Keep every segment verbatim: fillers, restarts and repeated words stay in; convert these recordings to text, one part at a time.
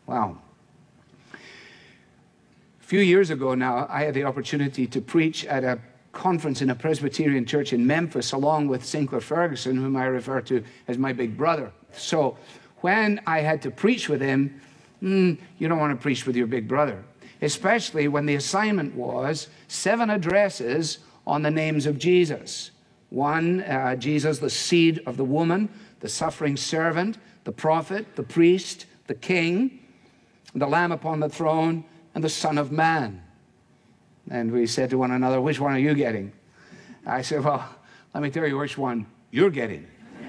Wow. A few years ago now, I had the opportunity to preach at a conference in a Presbyterian church in Memphis, along with Sinclair Ferguson, whom I refer to as my big brother. So when I had to preach with him, mm, you don't want to preach with your big brother, especially when the assignment was seven addresses on the names of Jesus. One, uh, Jesus, the seed of the woman, the suffering servant, the prophet, the priest, the king, the Lamb upon the throne, and the Son of Man. And we said to one another, which one are you getting? I said, well, let me tell you which one you're getting.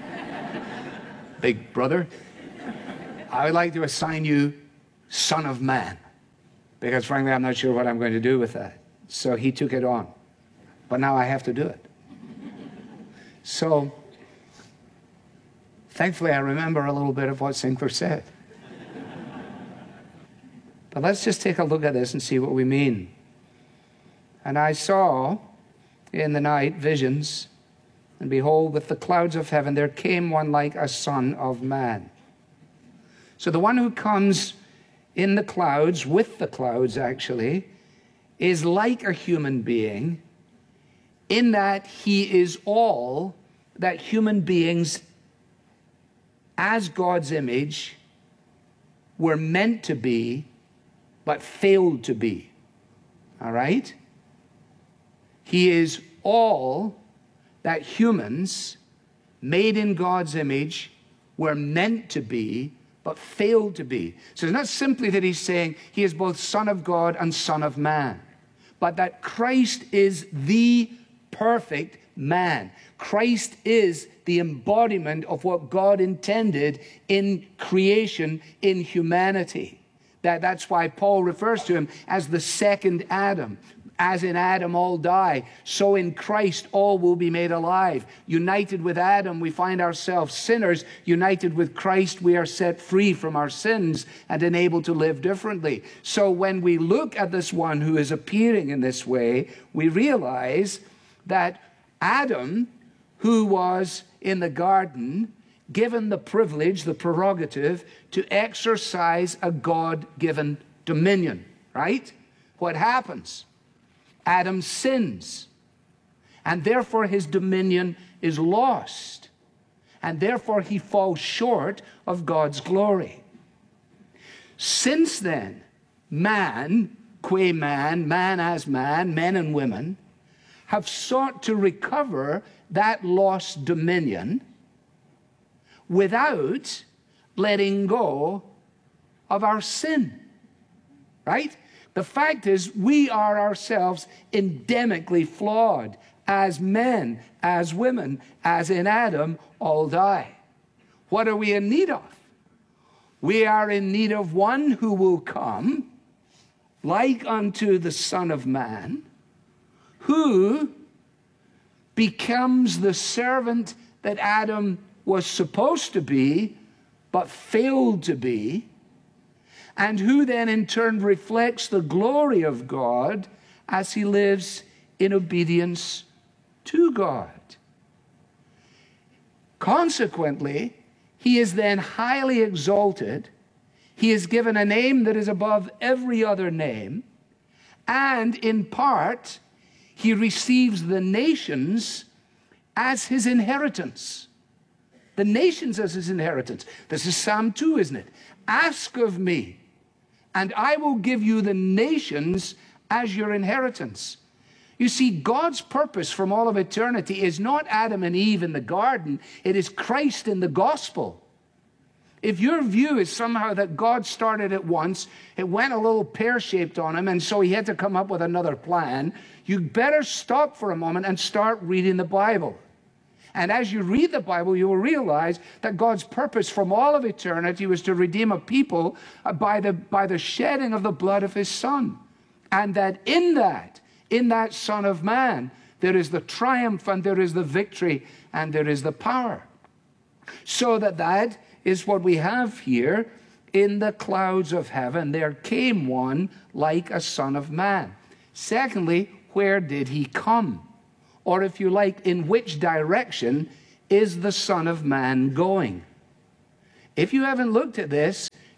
Big brother, I would like to assign you Son of Man, because frankly, I'm not sure what I'm going to do with that. So he took it on. But now I have to do it. So thankfully, I remember a little bit of what Sinclair said. But let's just take a look at this and see what we mean. And I saw in the night visions, and behold, with the clouds of heaven, there came one like a son of man. So the one who comes in the clouds, with the clouds actually, is like a human being in that he is all that human beings as God's image were meant to be, but failed to be. All right? He is all that humans made in God's image were meant to be, but failed to be. So it's not simply that he's saying he is both Son of God and Son of Man, but that Christ is the perfect man. Christ is the embodiment of what God intended in creation, in humanity. That, that's why Paul refers to him as the second Adam. As in Adam all die, so in Christ all will be made alive. United with Adam, we find ourselves sinners. United with Christ, we are set free from our sins and enabled to live differently. So when we look at this one who is appearing in this way, we realize that Adam, who was in the garden, given the privilege, the prerogative, to exercise a God-given dominion, right? What happens? Adam sins, and therefore his dominion is lost, and therefore he falls short of God's glory. Since then, man, qua man, man as man, men and women, have sought to recover that lost dominion without letting go of our sin, right? The fact is, we are ourselves endemically flawed as men, as women, as in Adam, all die. What are we in need of? We are in need of one who will come, like unto the Son of Man, who becomes the servant that Adam was supposed to be, but failed to be, and who then in turn reflects the glory of God as he lives in obedience to God. Consequently, he is then highly exalted. He is given a name that is above every other name, and in part, he receives the nations as his inheritance. The nations as his inheritance. This is Psalm two, isn't it? Ask of me, and I will give you the nations as your inheritance. You see, God's purpose from all of eternity is not Adam and Eve in the garden. It is Christ in the gospel. If your view is somehow that God started it once, it went a little pear-shaped on him, and so he had to come up with another plan, you better stop for a moment and start reading the Bible. And as you read the Bible, you will realize that God's purpose from all of eternity was to redeem a people by the, by the shedding of the blood of his Son. And that in that, in that Son of Man, there is the triumph and there is the victory and there is the power. So that that is what we have here. In the clouds of heaven, there came one like a Son of Man. Secondly, where did he come? Or if you like, in which direction is the Son of Man going? If you haven't looked at this,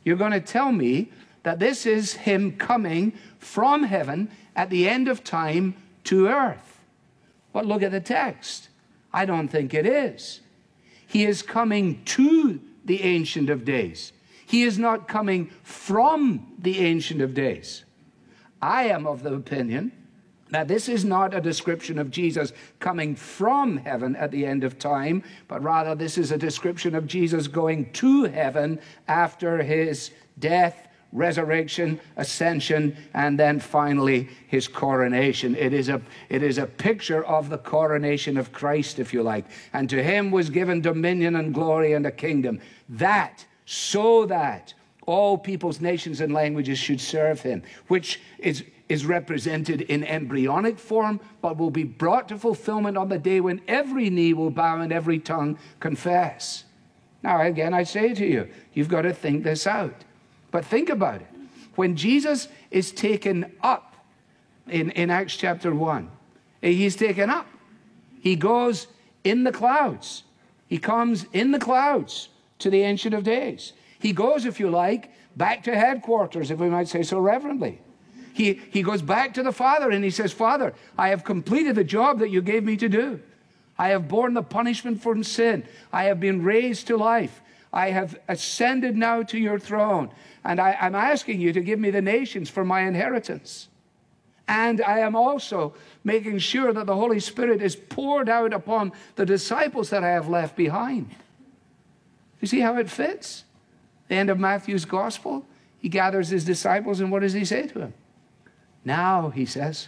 You're going to tell me that this is him coming from heaven at the end of time to earth. But look at the text. I don't think it is. He is coming to the Ancient of Days. He is not coming from the Ancient of Days. I am of the opinion that this is not a description of Jesus coming from heaven at the end of time, but rather this is a description of Jesus going to heaven after his death, resurrection, ascension, and then finally his coronation. It is a, it is a picture of the coronation of Christ, if you like. And to him was given dominion and glory and a kingdom, that, so that all peoples, nations, and languages should serve him, which is, is represented in embryonic form, but will be brought to fulfillment on the day when every knee will bow and every tongue confess. Now, again, I say to you, you've got to think this out. But think about it. When Jesus is taken up in, in Acts chapter one, he's taken up. He goes in the clouds. He comes in the clouds to the Ancient of Days. He goes, if you like, back to headquarters, if we might say so reverently. He, he goes back to the Father and he says, Father, I have completed the job that you gave me to do. I have borne the punishment for sin. I have been raised to life. I have ascended now to your throne. And I, I'm asking you to give me the nations for my inheritance. And I am also making sure that the Holy Spirit is poured out upon the disciples that I have left behind. You see how it fits? The end of Matthew's gospel, he gathers his disciples, and what does he say to them? Now, he says,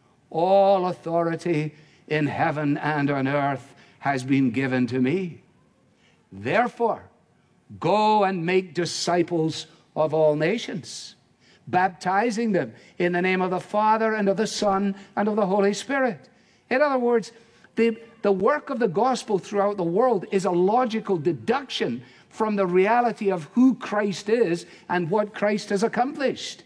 all authority in heaven and on earth has been given to me. Therefore, go and make disciples of all nations, baptizing them in the name of the Father and of the Son and of the Holy Spirit. In other words, the, the work of the gospel throughout the world is a logical deduction from the reality of who Christ is and what Christ has accomplished.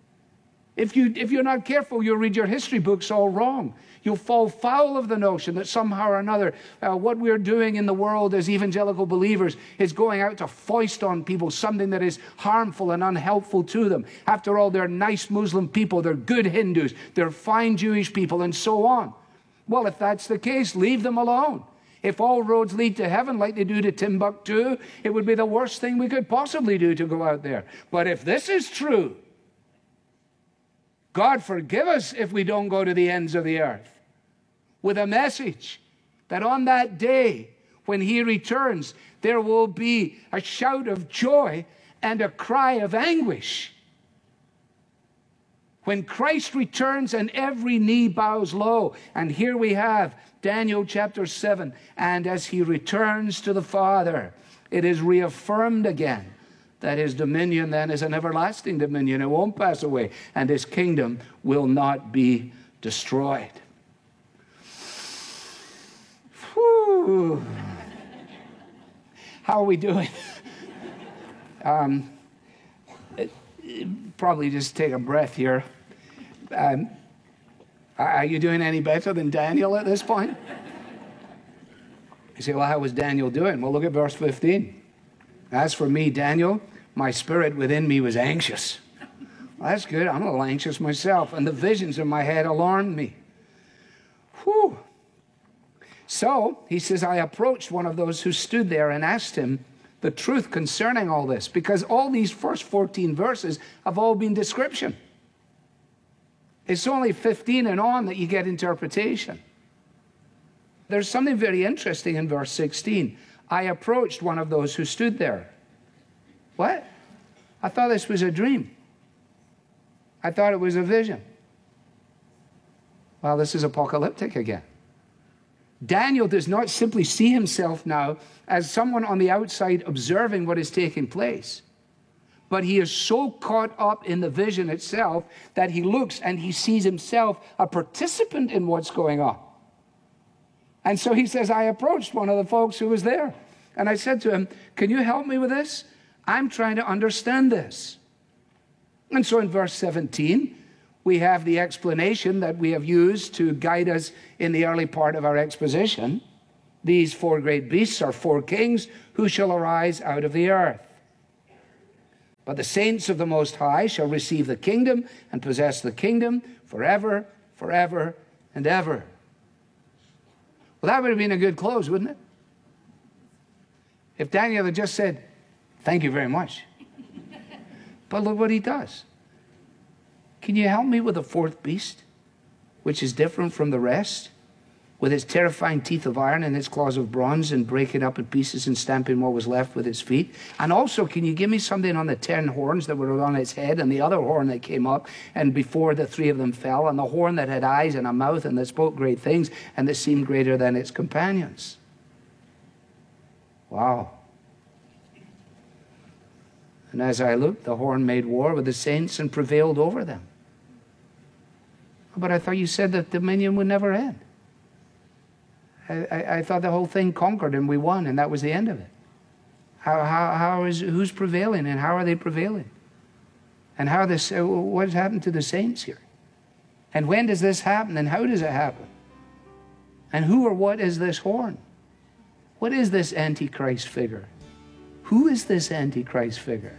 If, you, if you're not careful, you'll read your history books all wrong. You'll fall foul of the notion that somehow or another uh, what we're doing in the world as evangelical believers is going out to foist on people something that is harmful and unhelpful to them. After all, they're nice Muslim people, they're good Hindus, they're fine Jewish people, and so on. Well, if that's the case, leave them alone. If all roads lead to heaven like they do to Timbuktu, it would be the worst thing we could possibly do to go out there. But if this is true, God forgive us if we don't go to the ends of the earth with a message that on that day when he returns, there will be a shout of joy and a cry of anguish. When Christ returns and every knee bows low. And here we have Daniel chapter seven. And as he returns to the Father, it is reaffirmed again that his dominion then is an everlasting dominion. It won't pass away. And his kingdom will not be destroyed. Whew. How are we doing? um, it, it, probably just take a breath here. Um, are you doing any better than Daniel at this point? You say, well, how was Daniel doing? Well, look at verse fifteen. As for me, Daniel, my spirit within me was anxious. Well, that's good. I'm a little anxious myself. And the visions in my head alarmed me. Whew. So, he says, I approached one of those who stood there and asked him the truth concerning all this. Because all these first fourteen verses have all been description. It's only fifteen and on that you get interpretation. There's something very interesting in verse sixteen. I approached one of those who stood there. What? I thought this was a dream. I thought it was a vision. Well, this is apocalyptic again. Daniel does not simply see himself now as someone on the outside observing what is taking place, but he is so caught up in the vision itself that he looks and he sees himself a participant in what's going on. And so he says, I approached one of the folks who was there. And I said to him, can you help me with this? I'm trying to understand this. And so in verse seventeen, we have the explanation that we have used to guide us in the early part of our exposition. These four great beasts are four kings who shall arise out of the earth. But the saints of the Most High shall receive the kingdom and possess the kingdom forever, forever, and ever. Well, that would have been a good close, wouldn't it? If Daniel had just said, thank you very much. But look what he does. Can you help me with the fourth beast, which is different from the rest, with its terrifying teeth of iron and its claws of bronze, and breaking up in pieces and stamping what was left with its feet? And also, can you give me something on the ten horns that were on its head, and the other horn that came up, and before the three of them fell, and the horn that had eyes and a mouth, and that spoke great things, and that seemed greater than its companions? Wow. And as I looked, the horn made war with the saints and prevailed over them. But I thought you said that dominion would never end. I, I, I thought the whole thing conquered and we won, and that was the end of it. How, how, how is, who's prevailing, and how are they prevailing? And how this, uh, what has happened to the saints here? And when does this happen, and how does it happen? And who or what is this horn? What is this Antichrist figure? Who is this Antichrist figure?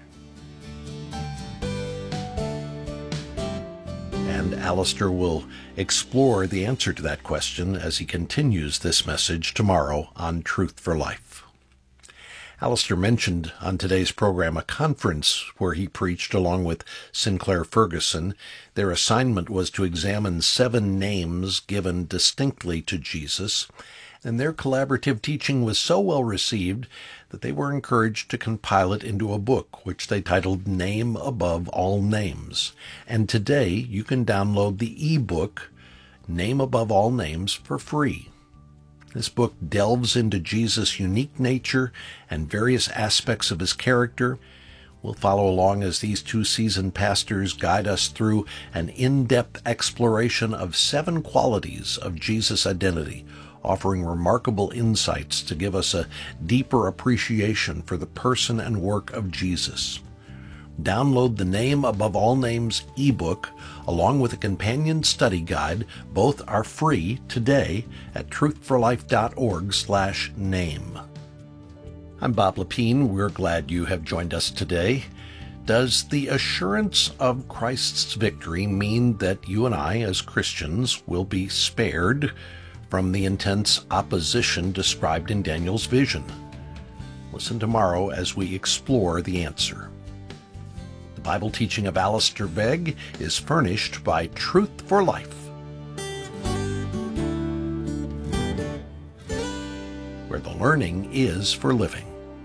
And Alistair will explore the answer to that question as he continues this message tomorrow on Truth for Life. Alistair mentioned on today's program a conference where he preached along with Sinclair Ferguson. Their assignment was to examine seven names given distinctly to Jesus, and their collaborative teaching was so well received that they were encouraged to compile it into a book, which they titled Name Above All Names. And today you can download the e-book, Name Above All Names, for free. This book delves into Jesus' unique nature and various aspects of his character. We'll follow along as these two seasoned pastors guide us through an in-depth exploration of seven qualities of Jesus' identity, offering remarkable insights to give us a deeper appreciation for the person and work of Jesus. Download the Name Above All Names ebook along with a companion study guide. Both are free today at truthforlife.org slash name. I'm Bob Lepine. We're glad you have joined us today. Does the assurance of Christ's victory mean that you and I as Christians will be spared from the intense opposition described in Daniel's vision? Listen tomorrow as we explore the answer. The Bible teaching of Alistair Begg is furnished by Truth for Life, where the learning is for living.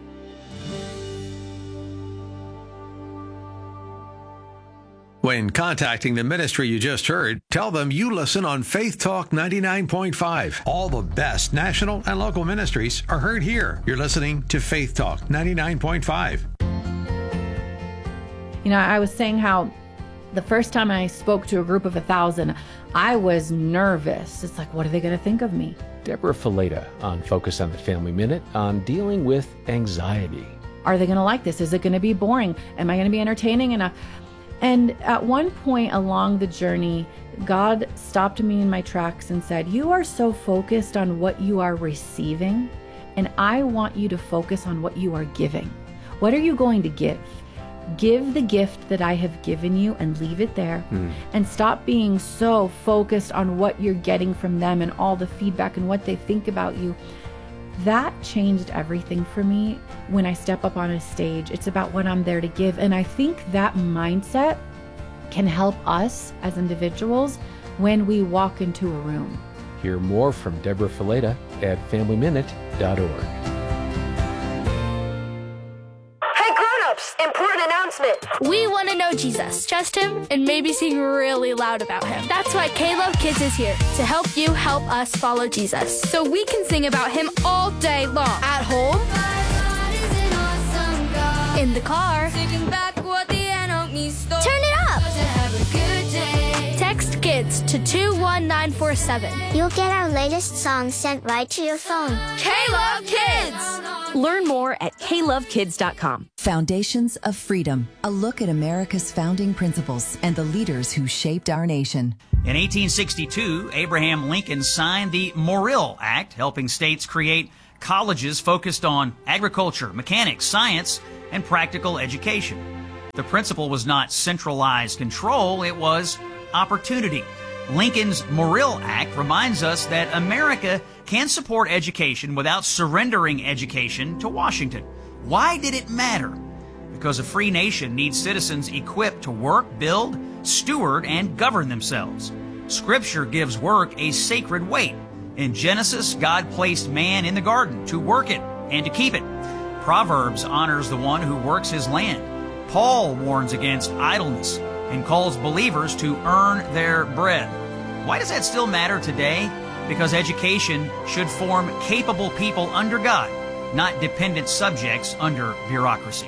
When contacting the ministry you just heard, tell them you listen on Faith Talk ninety-nine point five. All the best national and local ministries are heard here. You're listening to Faith Talk ninety-nine point five. You know, I was saying how the first time I spoke to a group of a thousand, I was nervous. It's like, what are they going to think of me? Deborah Fileta on Focus on the Family Minute on dealing with anxiety. Are they going to like this? Is it going to be boring? Am I going to be entertaining enough? And at one point along the journey, God stopped me in my tracks and said, you are so focused on what you are receiving, and I want you to focus on what you are giving. What are you going to give? Give the gift that I have given you and leave it there, mm. and stop being so focused on what you're getting from them and all the feedback and what they think about you. That changed everything for me. When I step up on a stage, it's about what I'm there to give. And I think that mindset can help us as individuals when we walk into a room. Hear more from Deborah Fileta at family minute dot org. Important announcement. We want to know Jesus, trust him, and maybe sing really loud about him. That's why K-Love Kids is here, to help you help us follow Jesus. So we can sing about him all day long. At home, in the car, turn it up. Text KIDS to two one nine four seven. You'll get our latest songs sent right to your phone. K-Love Kids! Learn more at K love kids dot com. Foundations of Freedom, a look at America's founding principles and the leaders who shaped our nation. In eighteen sixty-two, Abraham Lincoln signed the Morrill Act, helping states create colleges focused on agriculture, mechanics, science, and practical education. The principle was not centralized control, it was opportunity. Lincoln's Morrill Act reminds us that America can support education without surrendering education to Washington. Why did it matter? Because a free nation needs citizens equipped to work, build, steward, and govern themselves. Scripture gives work a sacred weight. In Genesis, God placed man in the garden to work it and to keep it. Proverbs honors the one who works his land. Paul warns against idleness and calls believers to earn their bread. Why does that still matter today? Because education should form capable people under God, not dependent subjects under bureaucracy.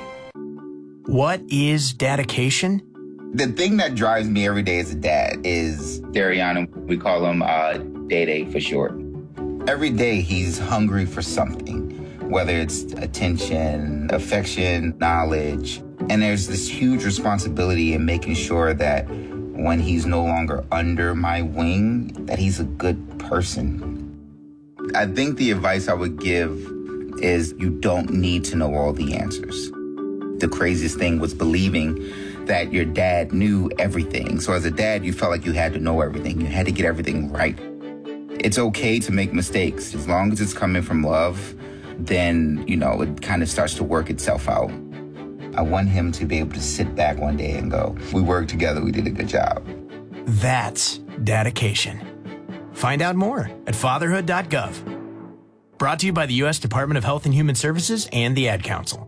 What is dedication? The thing that drives me every day as a dad is Dariana. We call him uh, Day-Day for short. Every day he's hungry for something, whether it's attention, affection, knowledge. And there's this huge responsibility in making sure that when he's no longer under my wing, that he's a good person. I think the advice I would give is you don't need to know all the answers. The craziest thing was believing that your dad knew everything. So as a dad, you felt like you had to know everything. You had to get everything right. It's okay to make mistakes. As long as it's coming from love, then, you know, it kind of starts to work itself out. I want him to be able to sit back one day and go, we worked together, we did a good job. That's dedication. Find out more at fatherhood dot gov. Brought to you by the U S Department of Health and Human Services and the Ad Council.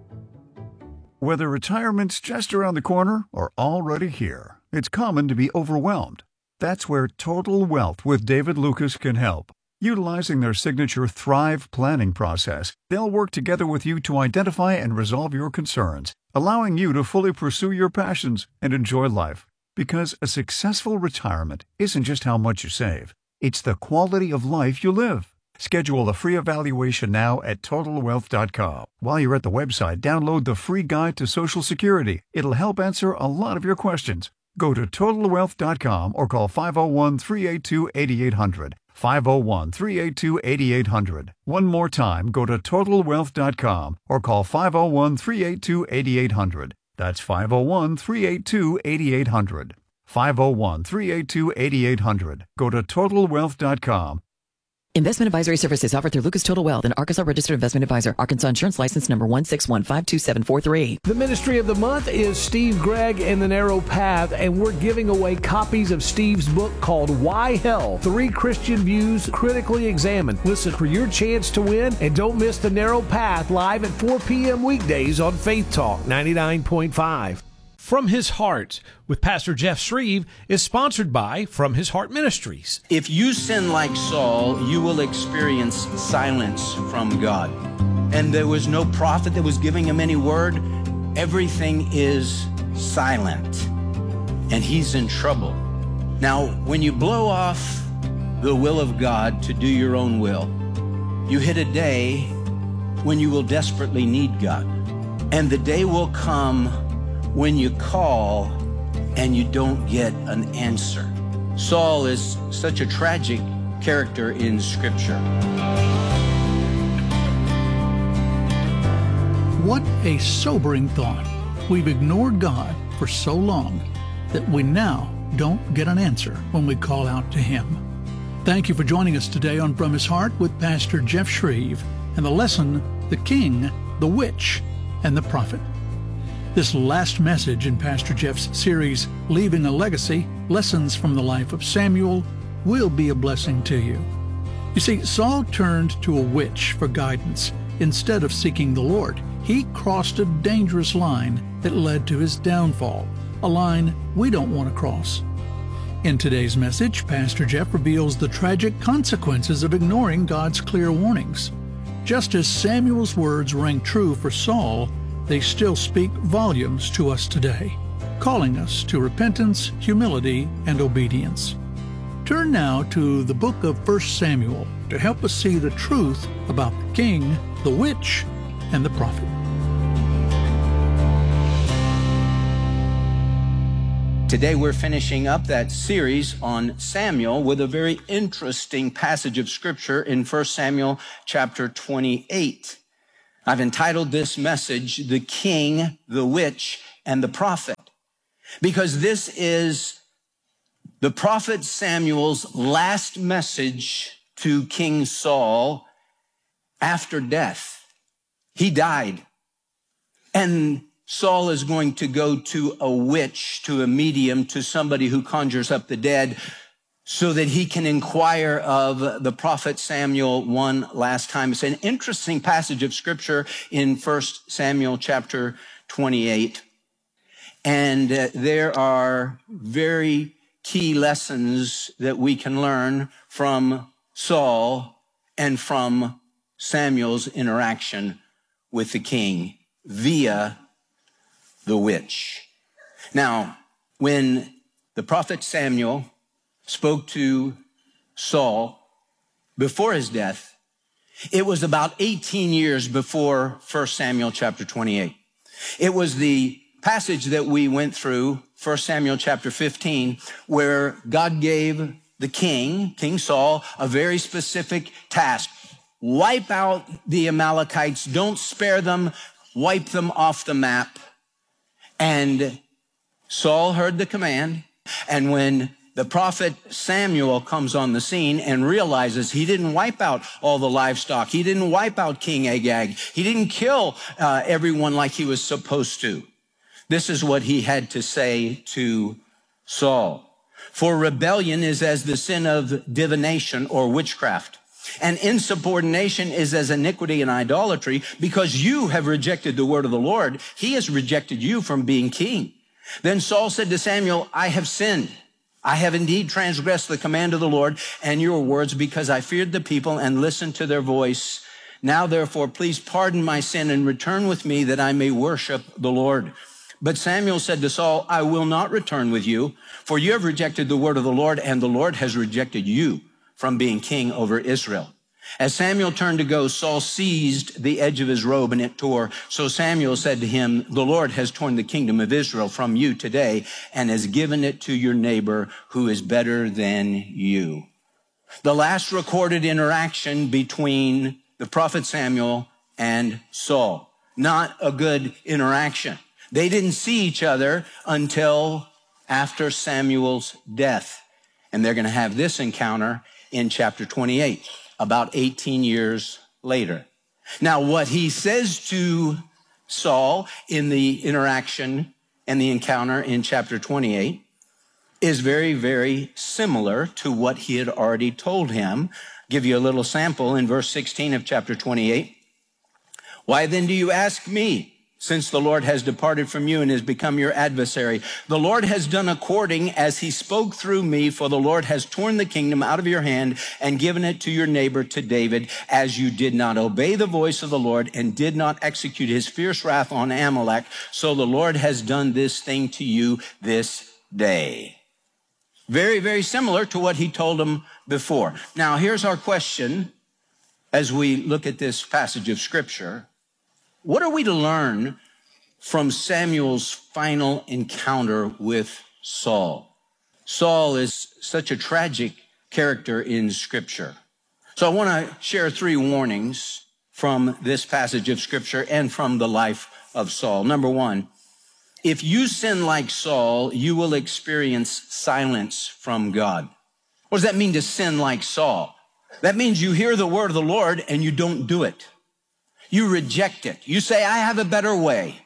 Whether retirement's just around the corner or already here, it's common to be overwhelmed. That's where Total Wealth with David Lucas can help. Utilizing their signature Thrive planning process, they'll work together with you to identify and resolve your concerns, allowing you to fully pursue your passions and enjoy life. Because a successful retirement isn't just how much you save, it's the quality of life you live. Schedule a free evaluation now at total wealth dot com. While you're at the website, download the free guide to Social Security. It'll help answer a lot of your questions. Go to total wealth dot com or call five oh one, three eight two, eight eight hundred. five oh one, three eight two, eight eight hundred. One more time, go to total wealth dot com or call five oh one, three eight two, eight eight hundred. That's five oh one, three eight two, eight eight hundred. five oh one, three eight two, eight eight hundred. Go to total wealth dot com. Investment advisory services offered through Lucas Total Wealth, an Arkansas registered investment advisor. Arkansas Insurance License number one six one five two seven four three. The ministry of the month is Steve Gregg and the Narrow Path, and we're giving away copies of Steve's book called Why Hell? Three Christian Views Critically Examined. Listen for your chance to win, and don't miss the Narrow Path live at four p.m. weekdays on Faith Talk ninety-nine point five. From His Heart with Pastor Jeff Shreve is sponsored by From His Heart Ministries. If you sin like Saul, you will experience silence from God. And there was no prophet that was giving him any word. Everything is silent. And he's in trouble. Now, when you blow off the will of God to do your own will, you hit a day when you will desperately need God. And the day will come when you call and you don't get an answer. Saul is such a tragic character in Scripture. What a sobering thought. We've ignored God for so long that we now don't get an answer when we call out to Him. Thank you for joining us today on From His Heart with Pastor Jeff Shreve and the lesson, The King, the Witch, and the Prophet. This last message in Pastor Jeff's series, Leaving a Legacy, Lessons from the Life of Samuel, will be a blessing to you. You see, Saul turned to a witch for guidance instead of seeking the Lord. He crossed a dangerous line that led to his downfall, a line we don't want to cross. In today's message, Pastor Jeff reveals the tragic consequences of ignoring God's clear warnings. Just as Samuel's words rang true for Saul, they still speak volumes to us today, calling us to repentance, humility, and obedience. Turn now to the book of First Samuel to help us see the truth about the king, the witch, and the prophet. Today we're finishing up that series on Samuel with a very interesting passage of Scripture in First Samuel chapter twenty-eight. I've entitled this message, The King, the Witch, and the prophet, because this is the prophet Samuel's last message to King Saul after death. He died, and Saul is going to go to a witch, to a medium, to somebody who conjures up the dead, so that he can inquire of the prophet Samuel one last time. It's an interesting passage of scripture in First Samuel chapter twenty-eight. And uh, there are very key lessons that we can learn from Saul and from Samuel's interaction with the king via the witch. Now, when the prophet Samuel spoke to Saul before his death, it was about eighteen years before First Samuel chapter twenty-eight. It was the passage that we went through, First Samuel chapter fifteen, where God gave the king, King Saul, a very specific task. Wipe out the Amalekites, don't spare them, wipe them off the map. And Saul heard the command, and when the prophet Samuel comes on the scene and realizes he didn't wipe out all the livestock, he didn't wipe out King Agag, he didn't kill uh, everyone like he was supposed to. This is what he had to say to Saul. For rebellion is as the sin of divination or witchcraft, and insubordination is as iniquity and idolatry. Because you have rejected the word of the Lord, he has rejected you from being king. Then Saul said to Samuel, I have sinned. I have indeed transgressed the command of the Lord and your words, because I feared the people and listened to their voice. Now, therefore, please pardon my sin and return with me that I may worship the Lord. But Samuel said to Saul, I will not return with you, for you have rejected the word of the Lord, and the Lord has rejected you from being king over Israel. As Samuel turned to go, Saul seized the edge of his robe, and it tore. So Samuel said to him, the Lord has torn the kingdom of Israel from you today and has given it to your neighbor who is better than you. The last recorded interaction between the prophet Samuel and Saul. Not a good interaction. They didn't see each other until after Samuel's death. And they're going to have this encounter in chapter twenty-eight. About eighteen years later. Now, what he says to Saul in the interaction and the encounter in chapter twenty-eight is very, very similar to what he had already told him. I'll give you a little sample in verse sixteen of chapter twenty-eight. Why then do you ask me, since the Lord has departed from you and has become your adversary? The Lord has done according as he spoke through me, for the Lord has torn the kingdom out of your hand and given it to your neighbor, to David, as you did not obey the voice of the Lord and did not execute his fierce wrath on Amalek. So the Lord has done this thing to you this day. Very, very similar to what he told him before. Now, here's our question as we look at this passage of scripture. What are we to learn from Samuel's final encounter with Saul? Saul is such a tragic character in Scripture. So I want to share three warnings from this passage of Scripture and from the life of Saul. Number one, if you sin like Saul, you will experience silence from God. What does that mean to sin like Saul? That means you hear the word of the Lord and you don't do it. You reject it. You say, I have a better way.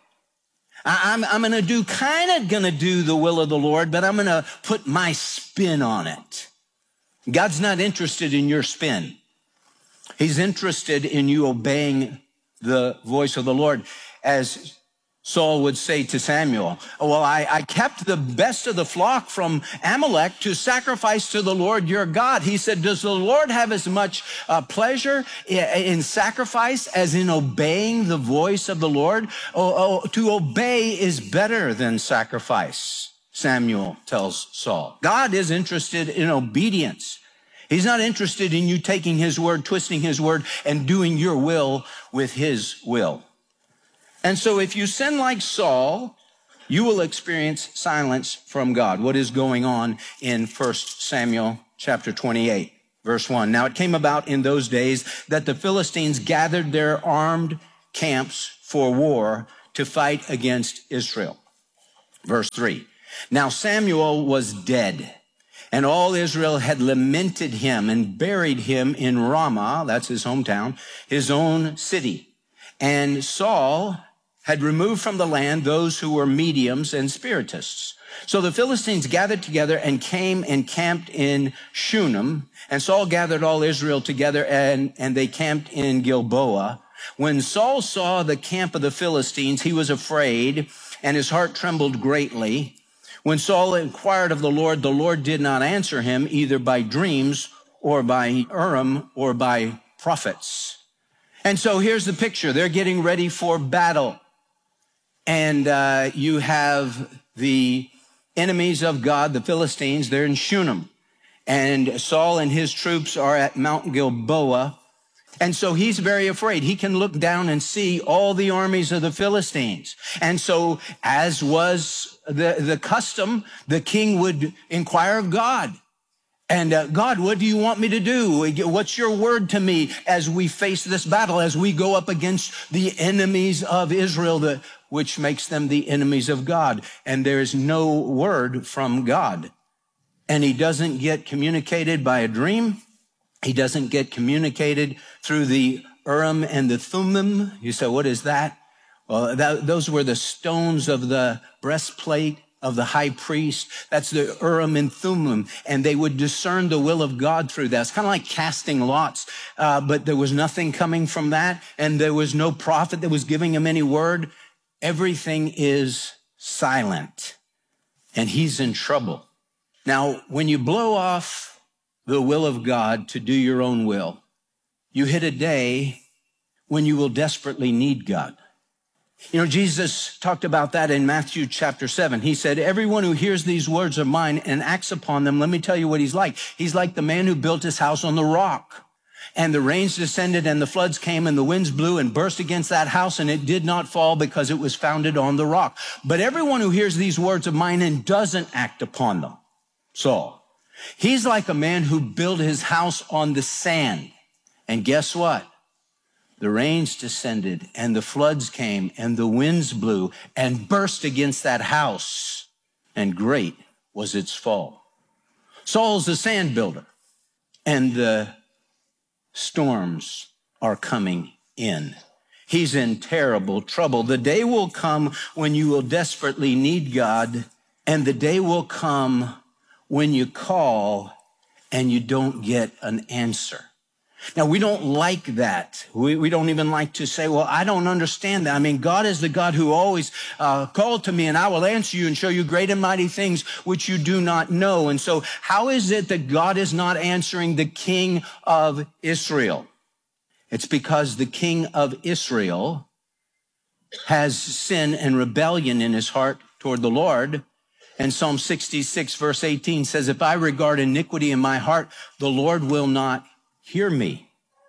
I, I'm, I'm going to do, kind of going to do the will of the Lord, but I'm going to put my spin on it. God's not interested in your spin. He's interested in you obeying the voice of the Lord. As Saul would say to Samuel, well, I, I kept the best of the flock from Amalek to sacrifice to the Lord your God. He said, does the Lord have as much uh, pleasure in, in sacrifice as in obeying the voice of the Lord? Oh, oh, to obey is better than sacrifice, Samuel tells Saul. God is interested in obedience. He's not interested in you taking his word, twisting his word, and doing your will with his will. And so if you sin like Saul, you will experience silence from God. What is going on in First Samuel chapter twenty-eight, verse one? Now it came about in those days that the Philistines gathered their armed camps for war to fight against Israel. Verse three. Now Samuel was dead, and all Israel had lamented him and buried him in Ramah, that's his hometown, his own city. And Saul had removed from the land those who were mediums and spiritists. So the Philistines gathered together and came and camped in Shunem. And Saul gathered all Israel together, and, and they camped in Gilboa. When Saul saw the camp of the Philistines, he was afraid, and his heart trembled greatly. When Saul inquired of the Lord, the Lord did not answer him, either by dreams or by Urim or by prophets. And so here's the picture. They're getting ready for battle. And uh, you have the enemies of God, the Philistines. They're in Shunem. And Saul and his troops are at Mount Gilboa. And so he's very afraid. He can look down and see all the armies of the Philistines. And so, as was the, the custom, the king would inquire of God. And uh, God, what do you want me to do? What's your word to me as we face this battle, as we go up against the enemies of Israel, the, which makes them the enemies of God? And there's no word from God. And he doesn't get communicated by a dream. He doesn't get communicated through the Urim and the Thummim. You say, what is that? Well, that, those were the stones of the breastplate of the high priest. That's the Urim and Thummim. And they would discern the will of God through that. It's kind of like casting lots. Uh, but there was nothing coming from that. And there was no prophet that was giving him any word. Everything is silent. And he's in trouble. Now, when you blow off the will of God to do your own will, you hit a day when you will desperately need God. You know, Jesus talked about that in Matthew chapter seven. He said, everyone who hears these words of mine and acts upon them, let me tell you what he's like. He's like the man who built his house on the rock. And the rains descended and the floods came and the winds blew and burst against that house, and it did not fall because it was founded on the rock. But everyone who hears these words of mine and doesn't act upon them, Saul, he's like a man who built his house on the sand. And guess what? The rains descended and the floods came and the winds blew and burst against that house, and great was its fall. Saul's a sand builder, and the storms are coming in. He's in terrible trouble. The day will come when you will desperately need God, and the day will come when you call and you don't get an answer. Now, we don't like that. We, we don't even like to say, well, I don't understand that. I mean, God is the God who always uh, called to me, and I will answer you and show you great and mighty things which you do not know. And so how is it that God is not answering the king of Israel? It's because the king of Israel has sin and rebellion in his heart toward the Lord. And Psalm sixty-six, verse eighteen says, if I regard iniquity in my heart, the Lord will not hear me.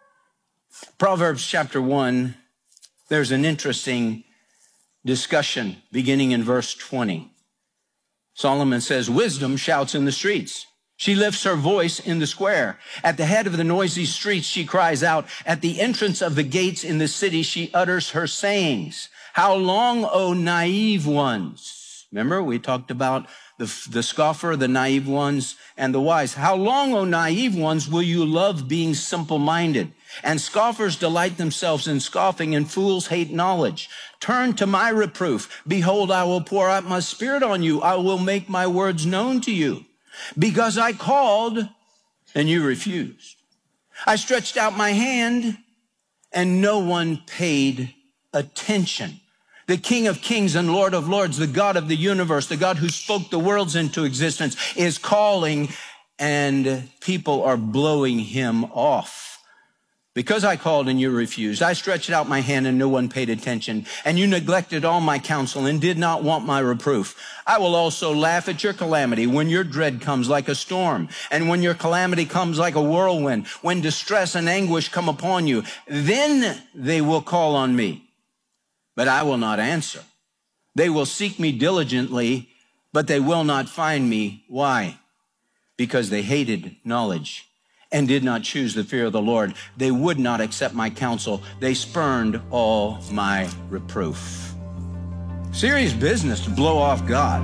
Proverbs chapter one, there's an interesting discussion beginning in verse twenty. Solomon says, wisdom shouts in the streets. She lifts her voice in the square. At the head of the noisy streets, she cries out. At the entrance of the gates in the city, she utters her sayings. How long, O naive ones? Remember, we talked about the, the scoffer, the naive ones, and the wise. How long, O naive ones, will you love being simple-minded? And scoffers delight themselves in scoffing, and fools hate knowledge. Turn to my reproof. Behold, I will pour out my spirit on you. I will make my words known to you. Because I called, and you refused. I stretched out my hand, and no one paid attention. The King of Kings and Lord of Lords, the God of the universe, the God who spoke the worlds into existence, is calling, and people are blowing him off. Because I called and you refused, I stretched out my hand and no one paid attention, and you neglected all my counsel and did not want my reproof. I will also laugh at your calamity when your dread comes like a storm, and when your calamity comes like a whirlwind, when distress and anguish come upon you. Then they will call on me, but I will not answer. They will seek me diligently, but they will not find me. Why? Because they hated knowledge and did not choose the fear of the Lord. They would not accept my counsel. They spurned all my reproof. Serious business to blow off God.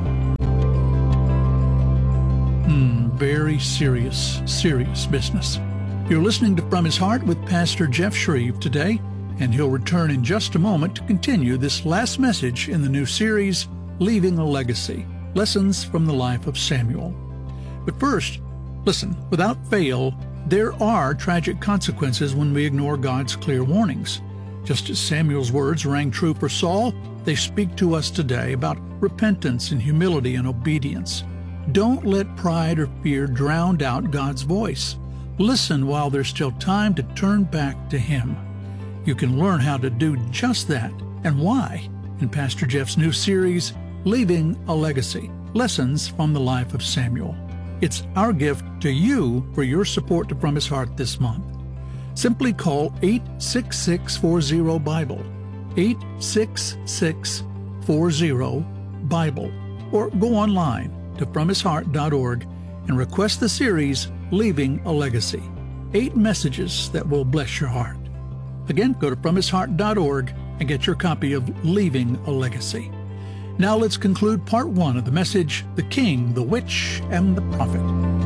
Hmm, very serious, serious business. You're listening to From His Heart with Pastor Jeff Shreve today, and he'll return in just a moment to continue this last message in the new series, Leaving a Legacy, Lessons from the Life of Samuel. But first, listen, without fail, there are tragic consequences when we ignore God's clear warnings. Just as Samuel's words rang true for Saul, they speak to us today about repentance and humility and obedience. Don't let pride or fear drown out God's voice. Listen while there's still time to turn back to Him. You can learn how to do just that and why in Pastor Jeff's new series, Leaving a Legacy, Lessons from the Life of Samuel. It's our gift to you for your support to From His Heart this month. Simply call eight six six, four zero, BIBLE, eight six six, four zero, BIBLE, or go online to from his heart dot org and request the series, Leaving a Legacy, eight messages that will bless your heart. Again, go to from his heart dot org and get your copy of Leaving a Legacy. Now let's conclude part one of the message, The King, the Witch, and the Prophet.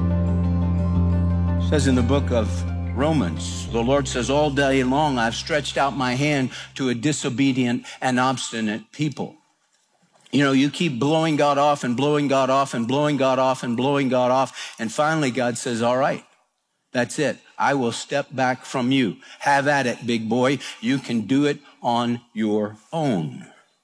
It says in the book of Romans, the Lord says, all day long I've stretched out my hand to a disobedient and obstinate people. You know, you keep blowing God off and blowing God off and blowing God off and blowing God off. And finally God says, all right, that's it. I will step back from you. Have at it, big boy. You can do it on your own.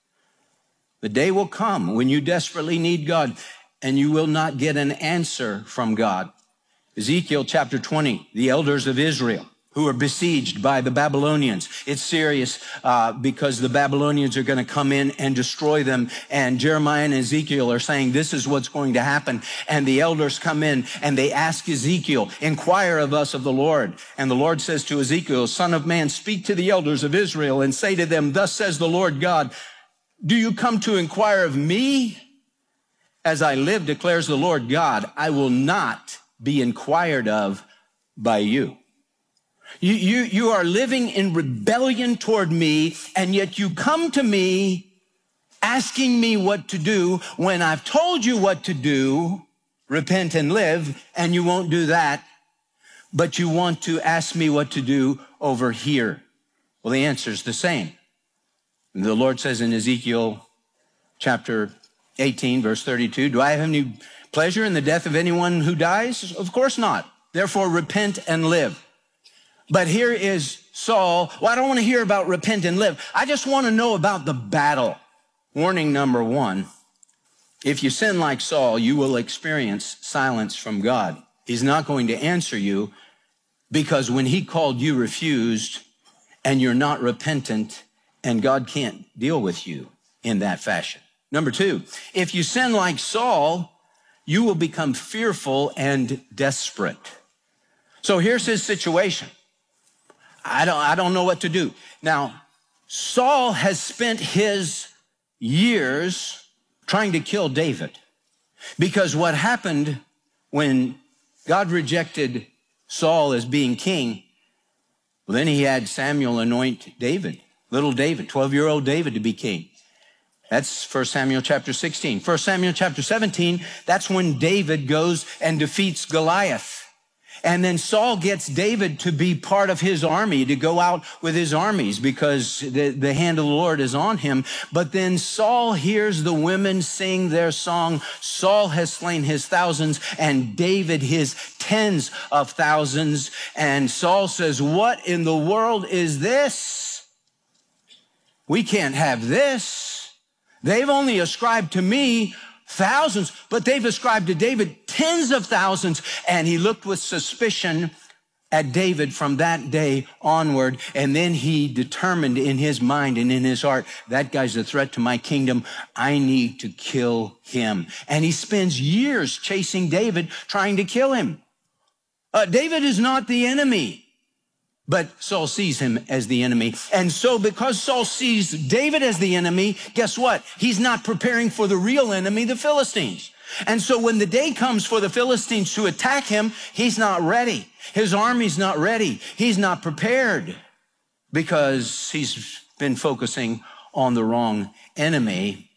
The day will come when you desperately need God and you will not get an answer from God. Ezekiel chapter twenty, the elders of Israel who are besieged by the Babylonians. It's serious uh, because the Babylonians are going to come in and destroy them. And Jeremiah and Ezekiel are saying, this is what's going to happen. And the elders come in and they ask Ezekiel, inquire of us of the Lord. And the Lord says to Ezekiel, Son of man, speak to the elders of Israel and say to them, thus says the Lord God, do you come to inquire of me? As I live, declares the Lord God, I will not be inquired of by you. You, you, you are living in rebellion toward me, and yet you come to me asking me what to do when I've told you what to do, repent and live, and you won't do that, but you want to ask me what to do over here. Well, the answer is the same. The Lord says in Ezekiel chapter eighteen, verse thirty-two, do I have any pleasure in the death of anyone who dies? Of course not. Therefore, repent and live. But here is Saul. Well, I don't want to hear about repent and live. I just want to know about the battle. Warning number one, if you sin like Saul, you will experience silence from God. He's not going to answer you because when he called, you refused, and you're not repentant, and God can't deal with you in that fashion. Number two, if you sin like Saul, you will become fearful and desperate. So here's his situation. I don't, I don't know what to do. Now, Saul has spent his years trying to kill David because what happened when God rejected Saul as being king, well, then he had Samuel anoint David, little David, twelve-year-old David to be king. That's First Samuel chapter sixteen. First Samuel chapter seventeen, that's when David goes and defeats Goliath. And then Saul gets David to be part of his army, to go out with his armies because the, the hand of the Lord is on him. But then Saul hears the women sing their song, Saul has slain his thousands and David his tens of thousands. And Saul says, what in the world is this? We can't have this. They've only ascribed to me thousands, but they've ascribed to David tens of thousands. And he looked with suspicion at David from that day onward. And then he determined in his mind and in his heart, that guy's a threat to my kingdom. I need to kill him. And he spends years chasing David, trying to kill him. Uh, David is not the enemy. But Saul sees him as the enemy. And so because Saul sees David as the enemy, guess what? He's not preparing for the real enemy, the Philistines. And so when the day comes for the Philistines to attack him, he's not ready. His army's not ready. He's not prepared because he's been focusing on the wrong enemy.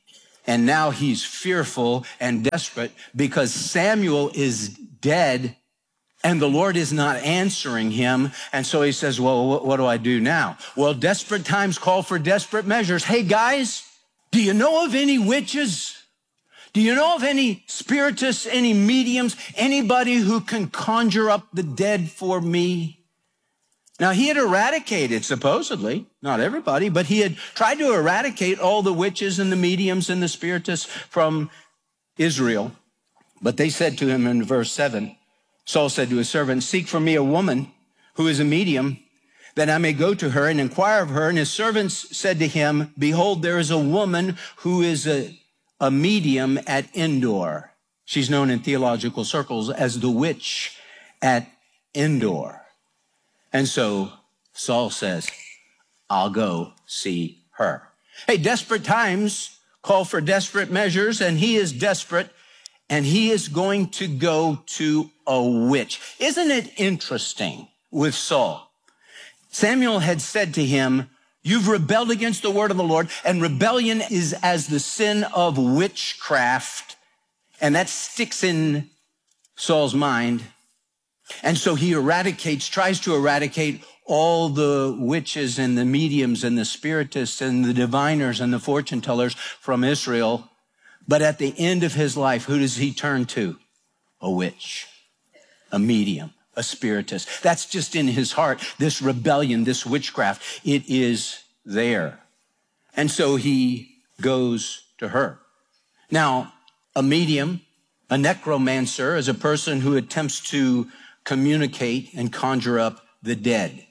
And now he's fearful and desperate because Samuel is dead and the Lord is not answering him. And so he says, well, what do I do now? Well, desperate times call for desperate measures. Hey, guys, do you know of any witches? Do you know of any spiritists, any mediums, anybody who can conjure up the dead for me? Now, he had eradicated, supposedly, not everybody, but he had tried to eradicate all the witches and the mediums and the spiritists from Israel. But they said to him in verse seven, Saul said to his servant, seek for me a woman who is a medium, that I may go to her and inquire of her. And his servants said to him, behold, there is a woman who is a, a medium at Endor. She's known in theological circles as the witch at Endor. And so Saul says, I'll go see her. Hey, desperate times call for desperate measures, and he is desperate, and he is going to go to a witch. Isn't it interesting with Saul? Samuel had said to him, you've rebelled against the word of the Lord, and rebellion is as the sin of witchcraft, and that sticks in Saul's mind. And so he eradicates, tries to eradicate all the witches and the mediums and the spiritists and the diviners and the fortune tellers from Israel. But at the end of his life, who does he turn to? A witch, a medium, a spiritist. That's just in his heart, this rebellion, this witchcraft. It is there. And so he goes to her. Now, a medium, a necromancer, is a person who attempts to communicate and conjure up the dead.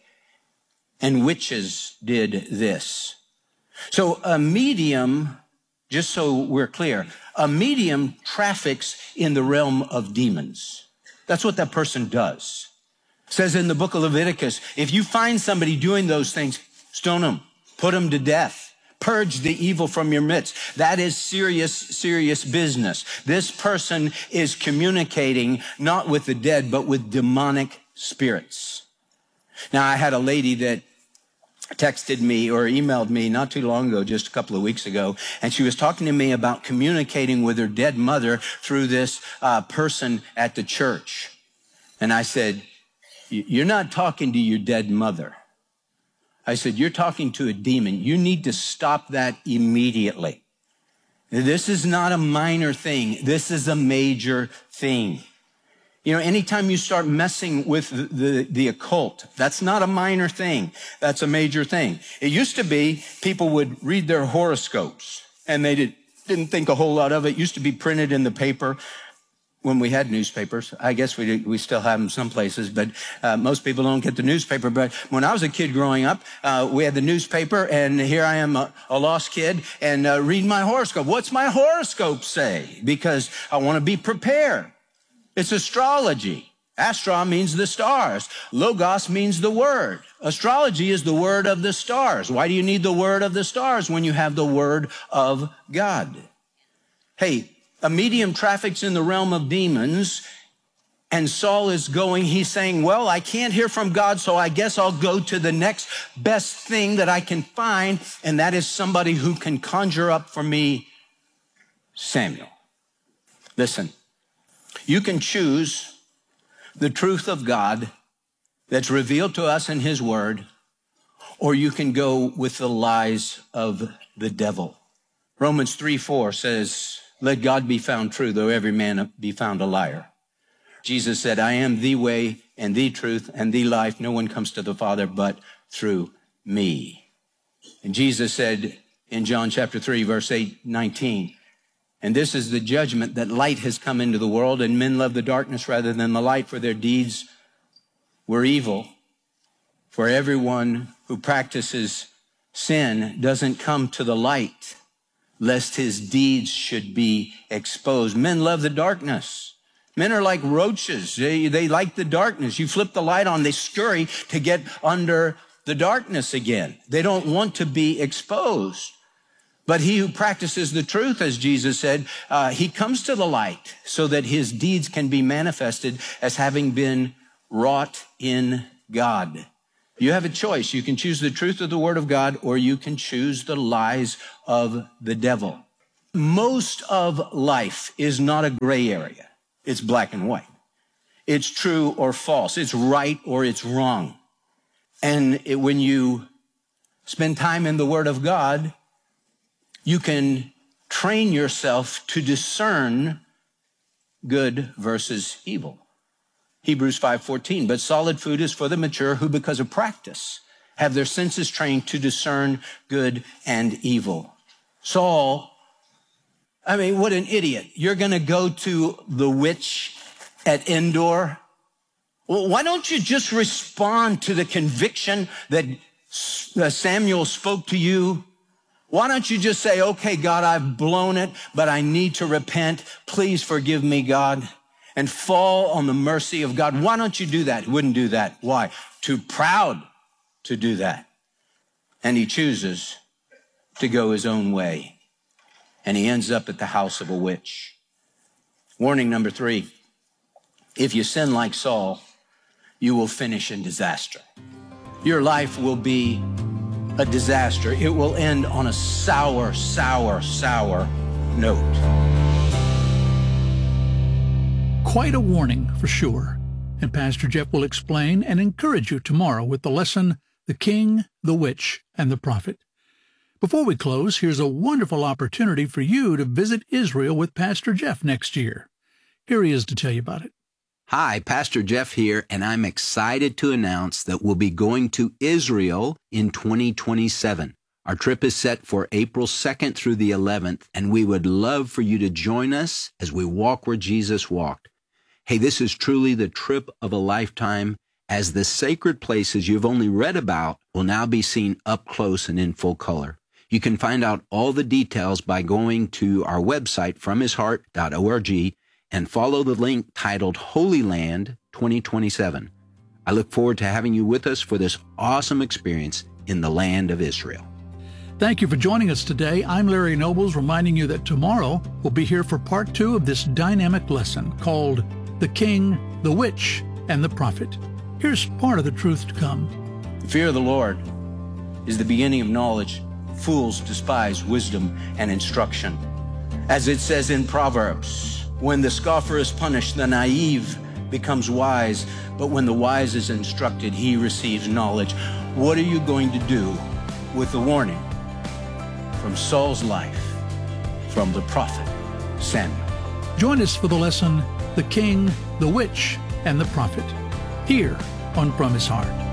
And witches did this. So a medium, just so we're clear, a medium traffics in the realm of demons. That's what that person does. It says in the book of Leviticus, if you find somebody doing those things, stone them, put them to death. Purge the evil from your midst. That is serious, serious business. This person is communicating not with the dead, but with demonic spirits. Now, I had a lady that texted me or emailed me not too long ago, just a couple of weeks ago, and she was talking to me about communicating with her dead mother through this uh, person at the church. And I said, you're not talking to your dead mother. I said, you're talking to a demon. You need to stop that immediately. This is not a minor thing. This is a major thing. You know, anytime you start messing with the, the, the occult, that's not a minor thing. That's a major thing. It used to be people would read their horoscopes, and they did, didn't think a whole lot of it. It used to be printed in the paper when we had newspapers. I guess we we still have them some places, but uh, most people don't get the newspaper. But when I was a kid growing up, uh, we had the newspaper, and here I am, a, a lost kid, and uh, reading my horoscope. What's my horoscope say? Because I want to be prepared. It's astrology. Astra means the stars. Logos means the word. Astrology is the word of the stars. Why do you need the word of the stars when you have the word of God? Hey, a medium traffics in the realm of demons, and Saul is going, he's saying, well, I can't hear from God, so I guess I'll go to the next best thing that I can find, and that is somebody who can conjure up for me Samuel. Listen, you can choose the truth of God that's revealed to us in his word, or you can go with the lies of the devil. Romans three four says, let God be found true, though every man be found a liar. Jesus said, I am the way and the truth and the life. No one comes to the Father but through me. And Jesus said in John chapter three, verse eight, nineteen, and this is the judgment, that light has come into the world, and men love the darkness rather than the light, for their deeds were evil. For everyone who practices sin doesn't come to the light, lest his deeds should be exposed. Men love the darkness. Men are like roaches. They, they like the darkness. You flip the light on, they scurry to get under the darkness again. They don't want to be exposed. But he who practices the truth, as Jesus said, uh, he comes to the light so that his deeds can be manifested as having been wrought in God. You have a choice. You can choose the truth of the word of God, or you can choose the lies of the devil. most of life is not a gray area. It's black and white. It's true or false. It's right or it's wrong. And it, when you spend time in the Word of God, you can train yourself to discern good versus evil. Hebrews five fourteen, but solid food is for the mature who, because of practice, have their senses trained to discern good and evil. Saul, I mean, what an idiot. You're going to go to the witch at Endor? Well, why don't you just respond to the conviction that Samuel spoke to you? Why don't you just say, okay, God, I've blown it, but I need to repent. Please forgive me, God, and fall on the mercy of God. Why don't you do that? He wouldn't do that. Why? Too proud to do that. And he chooses to go his own way. And he ends up at the house of a witch. Warning number three, if you sin like Saul, you will finish in disaster. Your life will be a disaster. It will end on a sour, sour, sour note. Quite a warning for sure. And Pastor Jeff will explain and encourage you tomorrow with the lesson, The King, the Witch, and the Prophet. Before we close, here's a wonderful opportunity for you to visit Israel with Pastor Jeff next year. Here he is to tell you about it. Hi, Pastor Jeff here, and I'm excited to announce that we'll be going to Israel in twenty twenty-seven. Our trip is set for April second through the eleventh, and we would love for you to join us as we walk where Jesus walked. Hey, this is truly the trip of a lifetime, as the sacred places you've only read about will now be seen up close and in full color. You can find out all the details by going to our website, from his heart dot org, and follow the link titled Holy Land twenty twenty-seven. I look forward to having you with us for this awesome experience in the land of Israel. Thank you for joining us today. I'm Larry Nobles, reminding you that tomorrow we'll be here for part two of this dynamic lesson called The King, the Witch, and the Prophet. Here's part of the truth to come. The fear of the Lord is the beginning of knowledge. Fools despise wisdom and instruction. As it says in Proverbs, when the scoffer is punished, the naive becomes wise, but when the wise is instructed, he receives knowledge. What are you going to do with the warning from Saul's life, from the prophet Samuel? Join us for the lesson, The King, the Witch, and the Prophet, here on From His Heart.